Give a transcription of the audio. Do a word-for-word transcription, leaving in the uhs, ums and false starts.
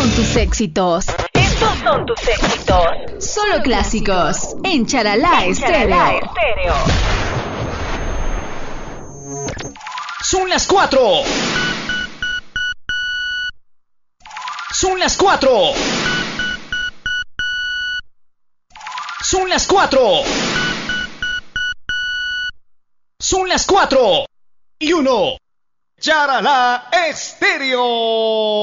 son tus éxitos. Estos son tus éxitos. Solo clásicos en Charalá Estéreo. Estéreo. Son las cuatro. Son las cuatro. Son las cuatro. Son las cuatro. Y uno. Charalá Estéreo.